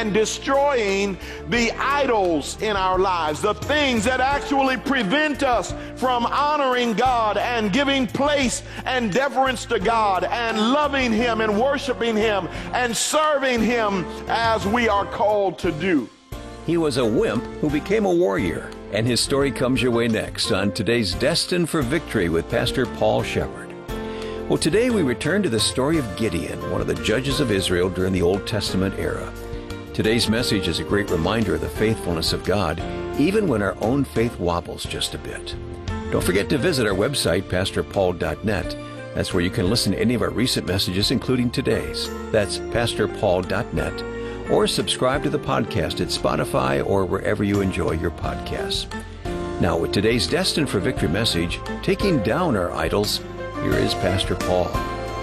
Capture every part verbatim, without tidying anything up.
and destroying the idols in our lives, the things that actually prevent us from honoring God and giving place and deference to God and loving Him and worshiping Him and serving Him as we are called to do. He was a wimp who became a warrior, and his story comes your way next on today's Destined for Victory with Pastor Paul Shepherd. Well, today we return to the story of Gideon, one of the judges of Israel during the Old Testament era. Today's message is a great reminder of the faithfulness of God, even when our own faith wobbles just a bit. Don't forget to visit our website, pastor paul dot net. That's where you can listen to any of our recent messages, including today's. That's pastor paul dot net. Or subscribe to the podcast at Spotify or wherever you enjoy your podcasts. Now, with today's Destined for Victory message, Taking Down Our Idols, here is Pastor Paul.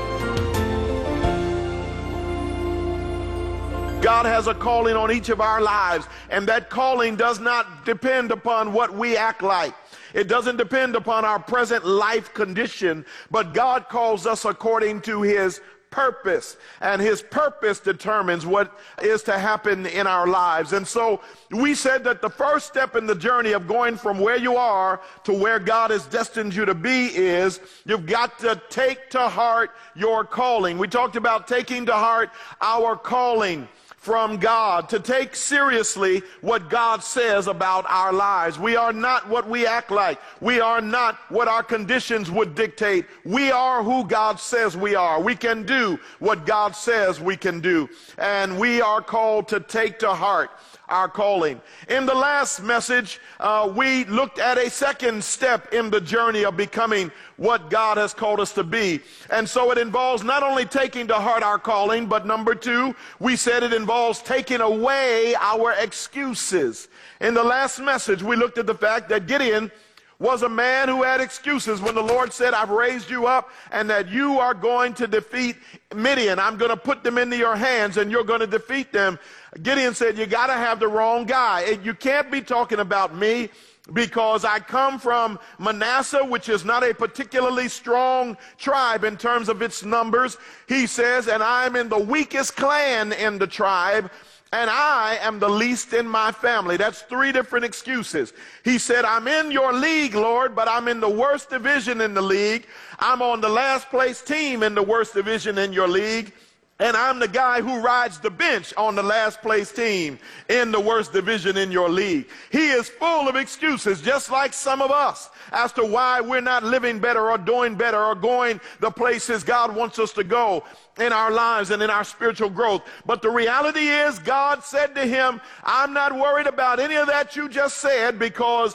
God has a calling on each of our lives, and that calling does not depend upon what we act like. It doesn't depend upon our present life condition, but God calls us according to His purpose, and His purpose determines what is to happen in our lives. And so we said that the first step in the journey of going from where you are to where God has destined you to be is you've got to take to heart your calling. We talked about taking to heart our calling from God, to take seriously what God says about our lives. We are not what we act like. We are not what our conditions would dictate. We are who God says we are. We can do what God says we can do. And we are called to take to heart our calling. In the last message, uh, we looked at a second step in the journey of becoming what God has called us to be. And so it involves not only taking to heart our calling, but number two, we said it involves taking away our excuses. In the last message, we looked at the fact that Gideon was a man who had excuses when the Lord said, I've raised you up and that you are going to defeat Midian. I'm going to put them into your hands and you're going to defeat them. Gideon said, you got to have the wrong guy. You can't be talking about me because I come from Manasseh, which is not a particularly strong tribe in terms of its numbers. He says, and I'm in the weakest clan in the tribe, and I am the least in my family. That's three different excuses. He said, I'm in your league, Lord, but I'm in the worst division in the league. I'm on the last place team in the worst division in your league. And I'm the guy who rides the bench on the last place team in the worst division in your league. He is full of excuses, just like some of us, as to why we're not living better or doing better or going the places God wants us to go in our lives and in our spiritual growth. But the reality is, God said to him, I'm not worried about any of that you just said, because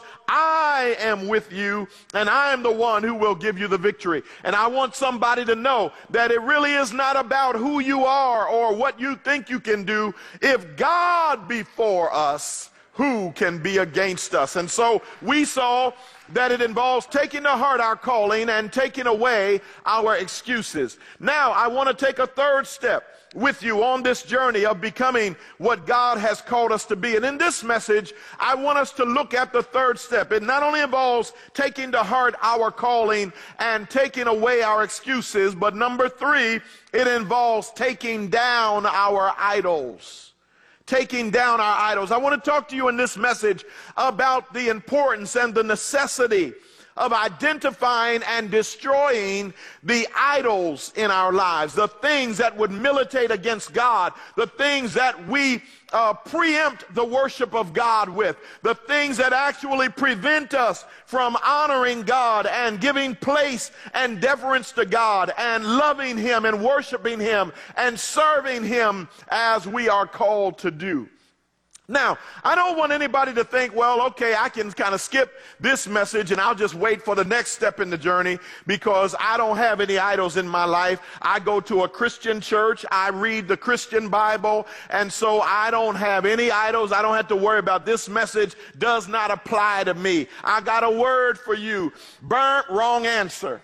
I am with you and I am the one who will give you the victory. And I want somebody to know that it really is not about who you are or what you think you can do. If God be for us, who can be against us? And so we saw that it involves taking to heart our calling and taking away our excuses. Now, I want to take a third step with you on this journey of becoming what God has called us to be. And in this message, I want us to look at the third step. It not only involves taking to heart our calling and taking away our excuses, but number three, it involves taking down our idols. Taking down our idols. I want to talk to you in this message about the importance and the necessity of identifying and destroying the idols in our lives, the things that would militate against God, the things that we uh, preempt the worship of God with, the things that actually prevent us from honoring God and giving place and deference to God and loving Him and worshiping Him and serving Him as we are called to do. Now, I don't want anybody to think, well, okay, I can kind of skip this message and I'll just wait for the next step in the journey because I don't have any idols in my life. I go to a Christian church. I read the Christian Bible. And so I don't have any idols. I don't have to worry about this message does not apply to me. I got a word for you. Burnt, wrong answer.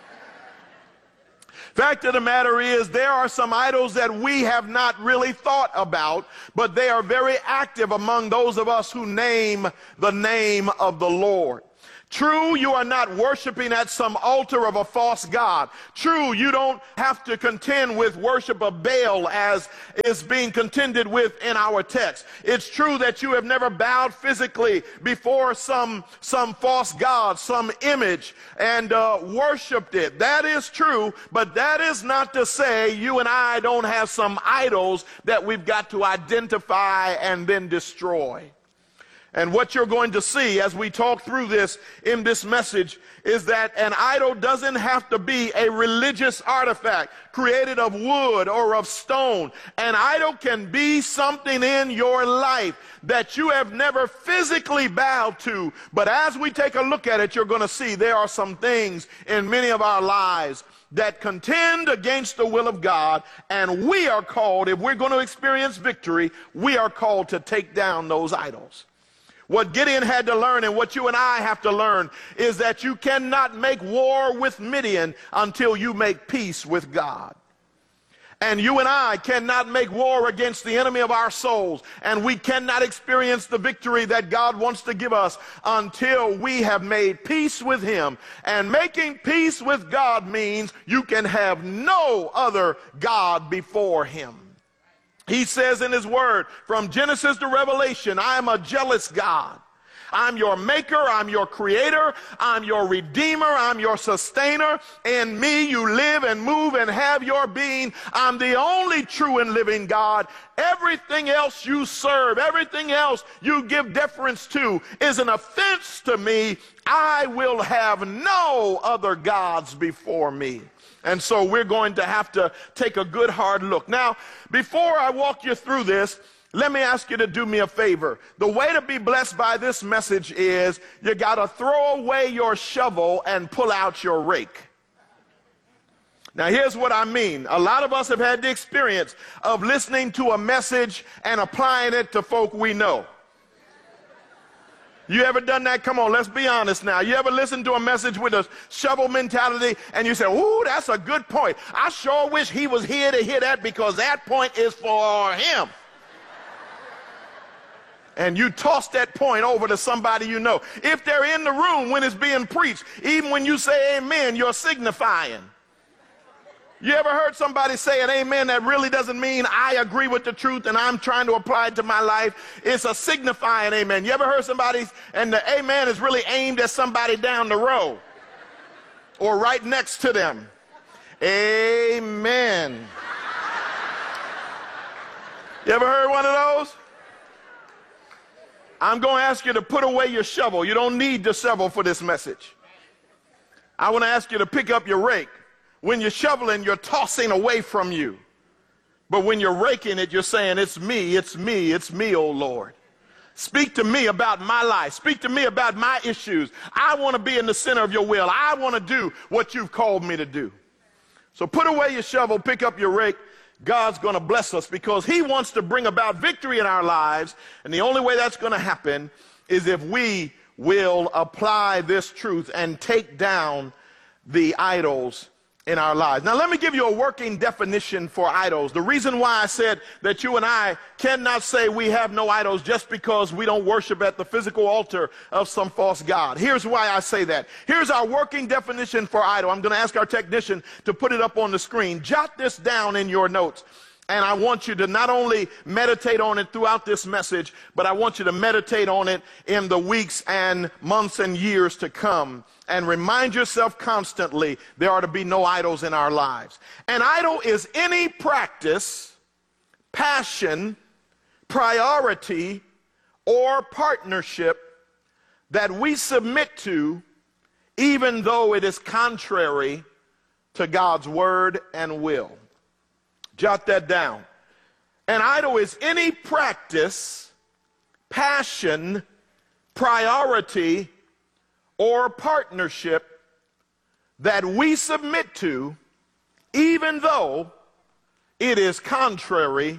Fact of the matter is, there are some idols that we have not really thought about, but they are very active among those of us who name the name of the Lord. True, you are not worshiping at some altar of a false god. True, you don't have to contend with worship of Baal as is being contended with in our text. It's true that you have never bowed physically before some, some false god, some image, and uh, worshiped it. That is true, but that is not to say you and I don't have some idols that we've got to identify and then destroy. And what you're going to see as we talk through this in this message is that an idol doesn't have to be a religious artifact created of wood or of stone. An idol can be something in your life that you have never physically bowed to. But as we take a look at it, you're going to see there are some things in many of our lives that contend against the will of God, and we are called, if we're going to experience victory, we are called to take down those idols. What Gideon had to learn and what you and I have to learn is that you cannot make war with Midian until you make peace with God. And you and I cannot make war against the enemy of our souls, and we cannot experience the victory that God wants to give us until we have made peace with him. And making peace with God means you can have no other God before him. He says in his word, from Genesis to Revelation, I am a jealous God. I'm your maker, I'm your creator, I'm your redeemer, I'm your sustainer. In me you live and move and have your being. I'm the only true and living God. Everything else you serve, everything else you give deference to is an offense to me. I will have no other gods before me. And so we're going to have to take a good hard look. Now, before I walk you through this, let me ask you to do me a favor. The way to be blessed by this message is you got to throw away your shovel and pull out your rake. Now, here's what I mean. A lot of us have had the experience of listening to a message and applying it to folk we know. You ever done that? Come on, let's be honest now. You ever listened to a message with a shovel mentality and you say, ooh, that's a good point. I sure wish he was here to hear that because that point is for him. And you toss that point over to somebody you know. If they're in the room when it's being preached, even when you say amen, you're signifying. You ever heard somebody say an amen that really doesn't mean I agree with the truth and I'm trying to apply it to my life? It's a signifying amen. You ever heard somebody, and the amen is really aimed at somebody down the row or right next to them? Amen. You ever heard one of those? I'm going to ask you to put away your shovel. You don't need the shovel for this message. I want to ask you to pick up your rake. When you're shoveling, you're tossing away from you. But when you're raking it, you're saying, it's me, it's me, it's me, oh Lord. Speak to me about my life. Speak to me about my issues. I want to be in the center of your will. I want to do what you've called me to do. So put away your shovel, pick up your rake. God's going to bless us because he wants to bring about victory in our lives. And the only way that's going to happen is if we will apply this truth and take down the idols in our lives. Now, let me give you a working definition for idols. The reason why I said that you and I cannot say we have no idols just because we don't worship at the physical altar of some false god. Here's why I say that. Here's our working definition for idol. I'm going to ask our technician to put it up on the screen. Jot this down in your notes. And I want you to not only meditate on it throughout this message, but I want you to meditate on it in the weeks and months and years to come. And remind yourself constantly there are to be no idols in our lives. An idol is any practice, passion, priority, or partnership that we submit to even though it is contrary to God's word and will. Jot that down. An idol is any practice, passion, priority, or partnership that we submit to even though it is contrary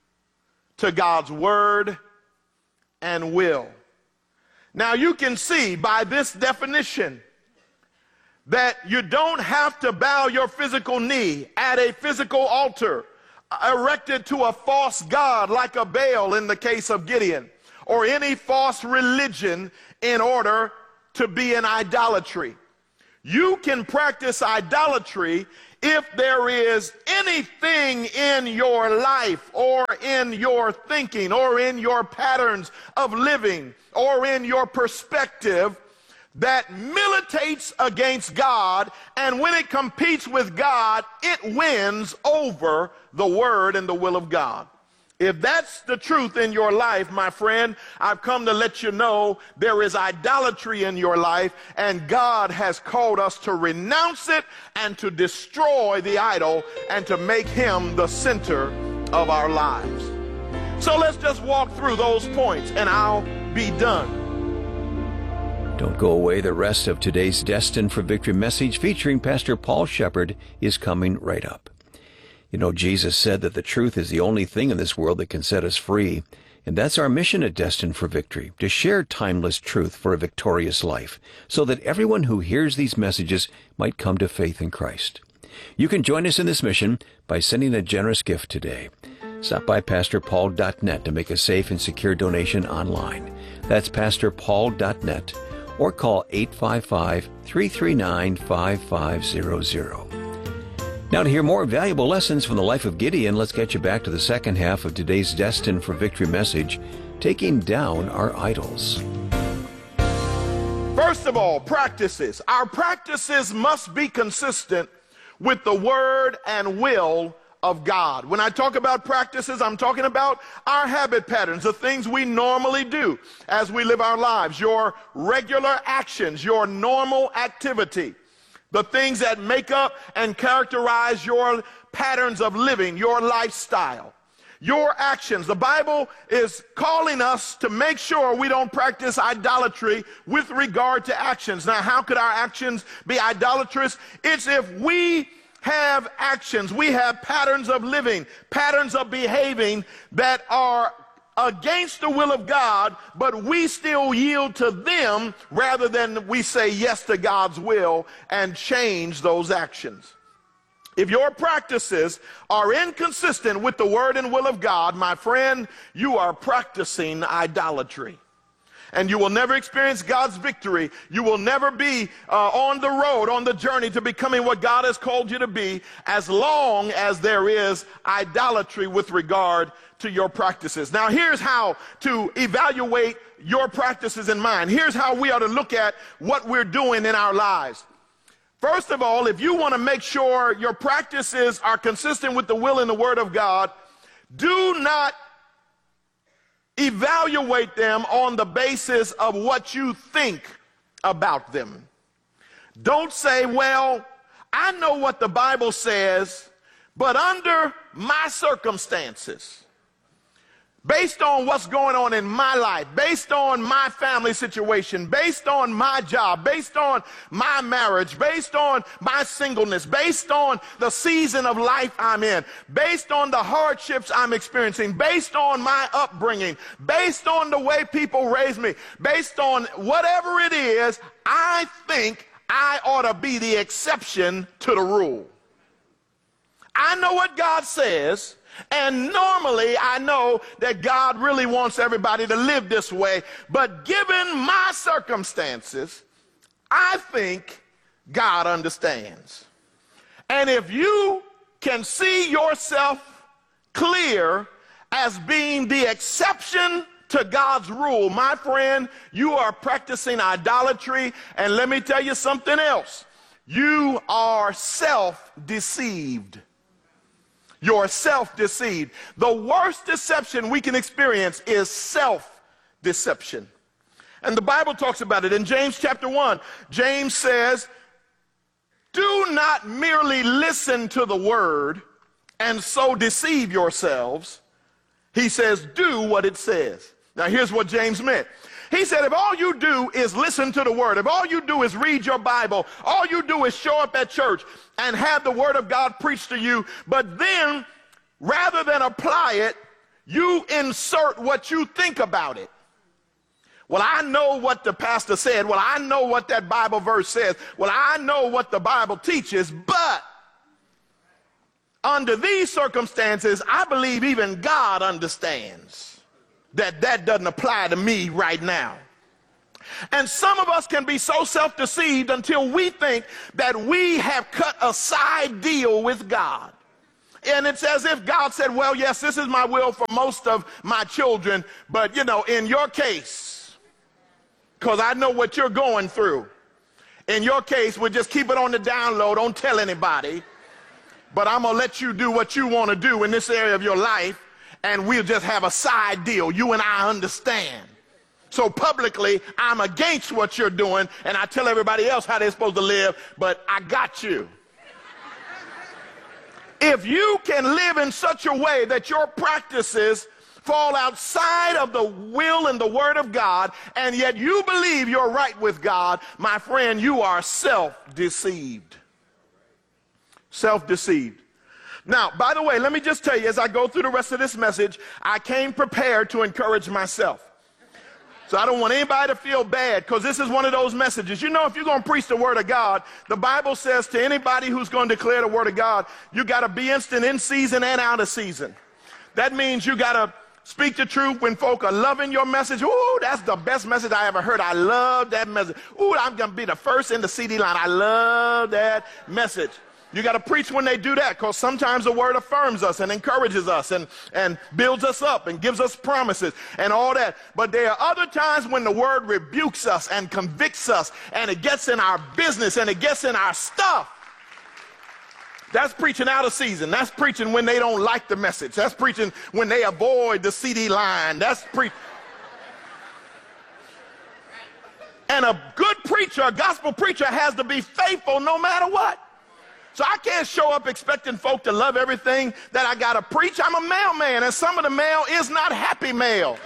to God's word and will. Now you can see by this definition that you don't have to bow your physical knee at a physical altar erected to a false god like a Baal in the case of Gideon, or any false religion in order to be in idolatry. You can practice idolatry if there is anything in your life or in your thinking or in your patterns of living or in your perspective that militates against God, and when it competes with God, it wins over the word and the will of God. If that's the truth in your life, my friend, I've come to let you know there is idolatry in your life, and God has called us to renounce it and to destroy the idol and to make him the center of our lives. So let's just walk through those points and I'll be done. Don't go away. The rest of today's Destined for Victory message featuring Pastor Paul Shepard is coming right up. You know, Jesus said that the truth is the only thing in this world that can set us free. And that's our mission at Destined for Victory, to share timeless truth for a victorious life, so that everyone who hears these messages might come to faith in Christ. You can join us in this mission by sending a generous gift today. Stop by pastor paul dot net to make a safe and secure donation online. That's pastor paul dot net. Or call eight five five, three three nine, five five zero zero. Now, to hear more valuable lessons from the life of Gideon, let's get you back to the second half of today's Destined for Victory message, Taking Down Our Idols. First of all, practices. Our practices must be consistent with the word and will of God. When I talk about practices, I'm talking about our habit patterns, the things we normally do as we live our lives, your regular actions, your normal activity, the things that make up and characterize your patterns of living, your lifestyle, your actions. The Bible is calling us to make sure we don't practice idolatry with regard to actions. Now, how could our actions be idolatrous? It's if we have actions, we have patterns of living, patterns of behaving that are against the will of God, but we still yield to them rather than we say yes to God's will and change those actions. If your practices are inconsistent with the word and will of God, my friend, you are practicing idolatry. And you will never experience God's victory. You will never be uh, on the road, on the journey to becoming what God has called you to be, as long as there is idolatry with regard to your practices. Now, here's how to evaluate your practices in mind. Here's how we are to look at what we're doing in our lives. First of all, if you want to make sure your practices are consistent with the will and the word of God, do not evaluate them on the basis of what you think about them. Don't say, well, I know what the Bible says, but under my circumstances, based on what's going on in my life, based on my family situation, based on my job, based on my marriage, based on my singleness, based on the season of life I'm in, based on the hardships I'm experiencing, based on my upbringing, based on the way people raise me, based on whatever it is, I think I ought to be the exception to the rule. I know what God says, and normally I know that God really wants everybody to live this way, but given my circumstances, I think God understands. And if you can see yourself clear as being the exception to God's rule, my friend, you are practicing idolatry. And let me tell you something else. You are self-deceived. You're self-deceived. The worst deception we can experience is self-deception. And the Bible talks about it in James chapter one. James says, do not merely listen to the word and so deceive yourselves. He says, do what it says. Now here's what James meant. He said, if all you do is listen to the word, if all you do is read your Bible, all you do is show up at church and have the word of God preached to you, but then rather than apply it, you insert what you think about it. Well, I know what the pastor said. Well, I know what that Bible verse says. Well, I know what the Bible teaches, but under these circumstances, I believe even God understands that that doesn't apply to me right now. And some of us can be so self-deceived until we think that we have cut a side deal with God. And it's as if God said, well, yes, this is my will for most of my children, but, you know, in your case, because I know what you're going through, in your case, we'll just keep it on the down low, don't tell anybody, but I'm going to let you do what you want to do in this area of your life, and we'll just have a side deal. You and I understand. So publicly, I'm against what you're doing, and I tell everybody else how they're supposed to live, but I got you. If you can live in such a way that your practices fall outside of the will and the word of God, and yet you believe you're right with God, my friend, you are self-deceived. Self-deceived. Now, by the way, let me just tell you, as I go through the rest of this message, I came prepared to encourage myself. So I don't want anybody to feel bad, because this is one of those messages. You know, if you're going to preach the word of God, the Bible says to anybody who's going to declare the word of God, you got to be instant in season and out of season. That means you got to speak the truth when folk are loving your message. Ooh, that's the best message I ever heard. I love that message. Ooh, I'm going to be the first in the C D line. I love that message. You got to preach when they do that, because sometimes the word affirms us and encourages us and, and builds us up and gives us promises and all that. But there are other times when the word rebukes us and convicts us, and it gets in our business and it gets in our stuff. That's preaching out of season. That's preaching when they don't like the message. That's preaching when they avoid the C D line. That's preaching. And a good preacher, a gospel preacher, has to be faithful no matter what. So I can't show up expecting folk to love everything that I got to preach. I'm a mailman, and some of the mail is not happy mail.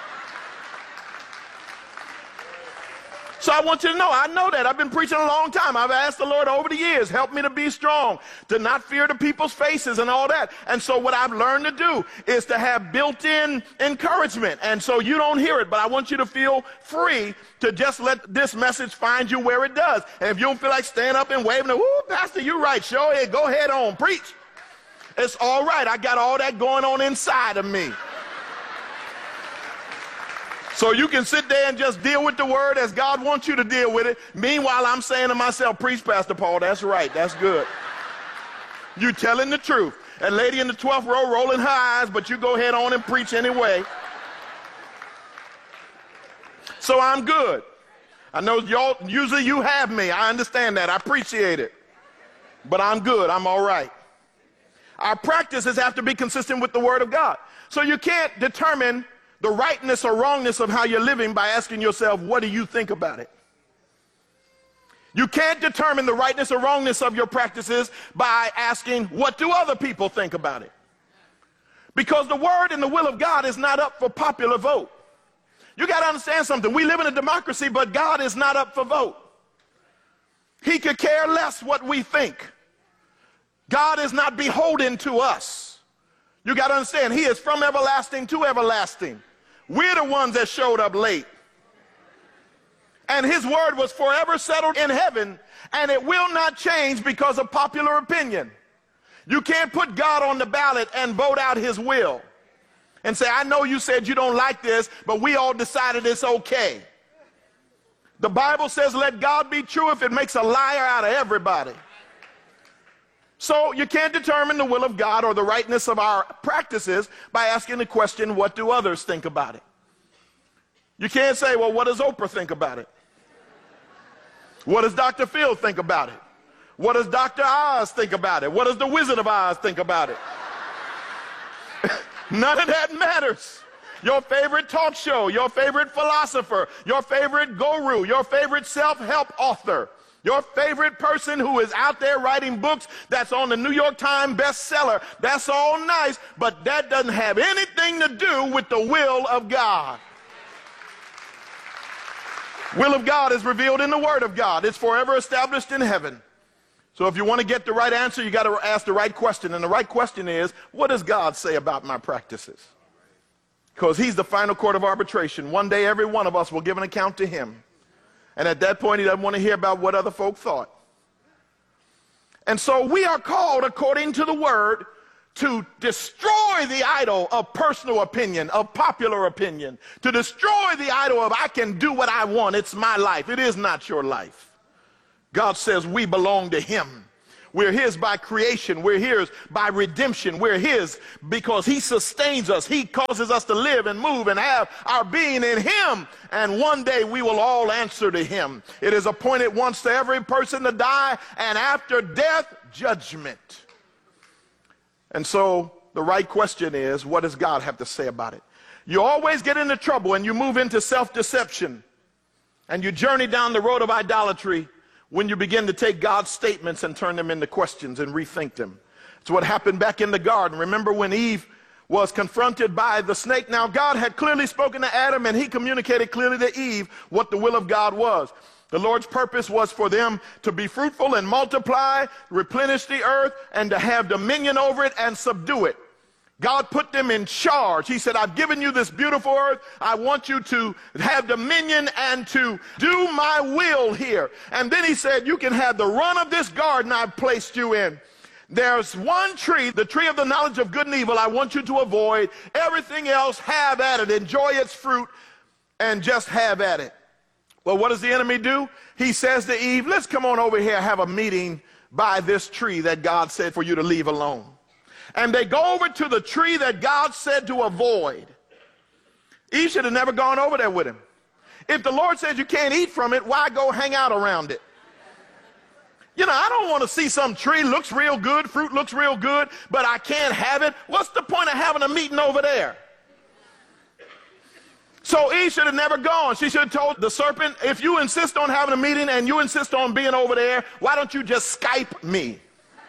So I want you to know, I know that. I've been preaching a long time. I've asked the Lord over the years, help me to be strong, to not fear the people's faces and all that. And so what I've learned to do is to have built-in encouragement. And so you don't hear it, but I want you to feel free to just let this message find you where it does. And if you don't feel like standing up and waving, woo, Pastor, you're right, show it, go ahead on, preach. It's all right. I got all that going on inside of me. So you can sit there and just deal with the word as God wants you to deal with it. Meanwhile, I'm saying to myself, preach, Pastor Paul, that's right, that's good. You telling the truth. And lady in the twelfth row rolling her eyes, but you go ahead on and preach anyway. So I'm good. I know y'all, usually you have me. I understand that. I appreciate it. But I'm good. I'm all right. Our practices have to be consistent with the word of God. So you can't determine the rightness or wrongness of how you're living by asking yourself, what do you think about it? You can't determine the rightness or wrongness of your practices by asking, what do other people think about it? Because the word and the will of God is not up for popular vote. You got to understand something. We live in a democracy, but God is not up for vote. He could care less what we think. God is not beholden to us. You got to understand, he is from everlasting to everlasting. We're the ones that showed up late. And his word was forever settled in heaven, and it will not change because of popular opinion. You can't put God on the ballot and vote out his will and say, I know you said you don't like this, but we all decided it's okay. The Bible says, let God be true if it makes a liar out of everybody. So you can't determine the will of God or the rightness of our practices by asking the question, what do others think about it? You can't say, well, what does Oprah think about it? What does Doctor Phil think about it? What does Doctor Oz think about it? What does the Wizard of Oz think about it? None of that matters. Your favorite talk show, your favorite philosopher, your favorite guru, your favorite self-help author, your favorite person who is out there writing books that's on the New York Times bestseller, that's all nice, but that doesn't have anything to do with the will of God. Will of God is revealed in the Word of God. It's forever established in heaven. So if you want to get the right answer, you got to ask the right question. And the right question is, what does God say about my practices? Because he's the final court of arbitration. One day every one of us will give an account to him. And at that point, he doesn't want to hear about what other folk thought. And so we are called, according to the word, to destroy the idol of personal opinion, of popular opinion, to destroy the idol of I can do what I want, it's my life. It is not your life. God says we belong to him. We're his by creation. We're his by redemption. We're his because he sustains us. He causes us to live and move and have our being in him. And one day we will all answer to him. It is appointed once to every person to die, and after death, judgment. And so the right question is, what does God have to say about it? You always get into trouble and you move into self-deception and you journey down the road of idolatry when you begin to take God's statements and turn them into questions and rethink them. It's what happened back in the garden. Remember when Eve was confronted by the snake? Now God had clearly spoken to Adam and he communicated clearly to Eve what the will of God was. The Lord's purpose was for them to be fruitful and multiply, replenish the earth, and to have dominion over it and subdue it. God put them in charge. He said, I've given you this beautiful earth. I want you to have dominion and to do my will here. And then he said, you can have the run of this garden I've placed you in. There's one tree, the tree of the knowledge of good and evil, I want you to avoid. Everything else, have at it. Enjoy its fruit and just have at it. Well, what does the enemy do? He says to Eve, let's come on over here and have a meeting by this tree that God said for you to leave alone. And they go over to the tree that God said to avoid. Eve should have never gone over there with him. If the Lord says you can't eat from it, why go hang out around it? You know, I don't want to see some tree looks real good, fruit looks real good, but I can't have it. What's the point of having a meeting over there? So Eve should have never gone. She should have told the serpent, if you insist on having a meeting and you insist on being over there, why don't you just Skype me?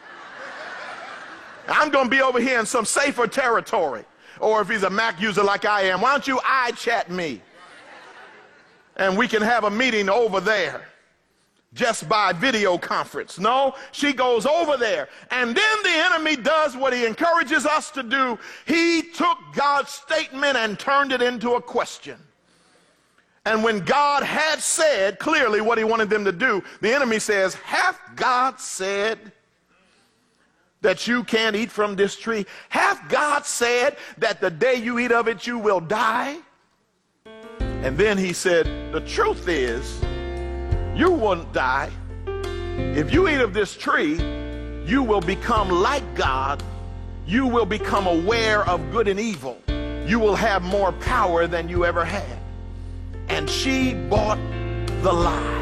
I'm going to be over here in some safer territory. Or if he's a Mac user like I am, why don't you iChat me? And we can have a meeting over there just by video conference. No, she goes over there. And then the enemy does what he encourages us to do. He took God's statement and turned it into a question. And when God had said clearly what he wanted them to do, the enemy says, hath God said that you can't eat from this tree? Hath God said that the day you eat of it, you will die? And then he said, the truth is, you won't die. If you eat of this tree, you will become like God. You will become aware of good and evil. You will have more power than you ever had. And she bought the lie.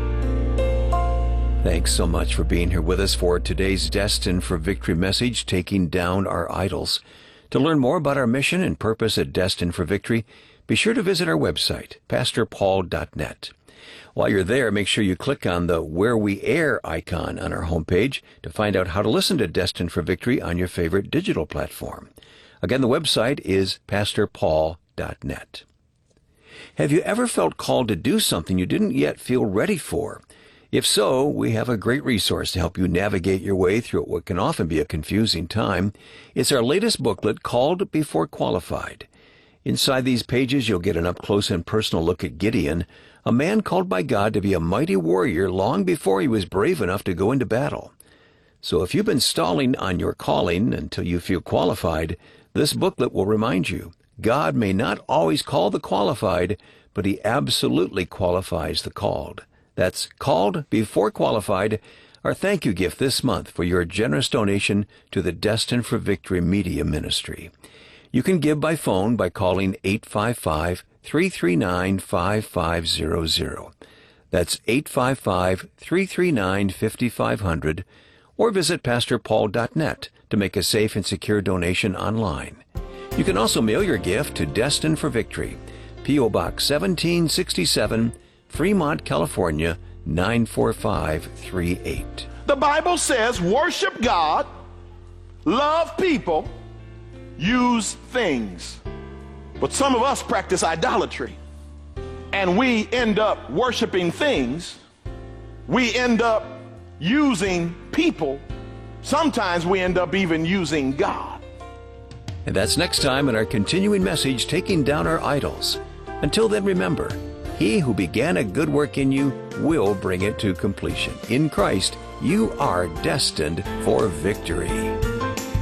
Thanks so much for being here with us for today's Destined for Victory message, Taking Down Our Idols. To learn more about our mission and purpose at Destined for Victory, be sure to visit our website, pastor paul dot net. While you're there, make sure you click on the Where We Air icon on our homepage to find out how to listen to Destined for Victory on your favorite digital platform. Again, the website is pastor paul dot net. Have you ever felt called to do something you didn't yet feel ready for? If so, we have a great resource to help you navigate your way through what can often be a confusing time. It's our latest booklet called Before Qualified. Inside these pages, you'll get an up-close and personal look at Gideon, a man called by God to be a mighty warrior long before he was brave enough to go into battle. So if you've been stalling on your calling until you feel qualified, this booklet will remind you, God may not always call the qualified, but he absolutely qualifies the called. That's Called Before Qualified, our thank you gift this month for your generous donation to the Destined for Victory Media Ministry. You can give by phone by calling eight five five, three three nine, five five zero zero. That's eight five five, three three nine, five five zero zero, or visit pastor paul dot net to make a safe and secure donation online. You can also mail your gift to Destined for Victory, P O Box seventeen sixty-seven, Fremont, California, nine four five three eight. The Bible says worship God, love people, use things. But some of us practice idolatry, and we end up worshiping things. We end up using people. Sometimes we end up even using God. And that's next time in our continuing message, Taking Down Our Idols. Until then, remember, he who began a good work in you will bring it to completion. In Christ, you are destined for victory.